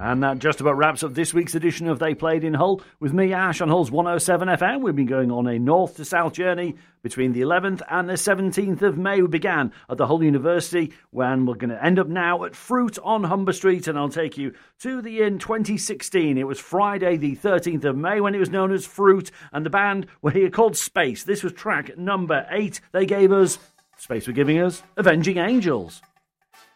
And that just about wraps up this week's edition of They Played in Hull. With me, Ash, on Hull's 107 FM. We've been going on a north to south journey between the 11th and the 17th of May. We began at the Hull University, when we're going to end up now at Fruit on Humber Street, and I'll take you to the year 2016. It was Friday the 13th of May when it was known as Fruit, and the band were here called Space. This was track number 8. They gave us, Space were giving us, Avenging Angels.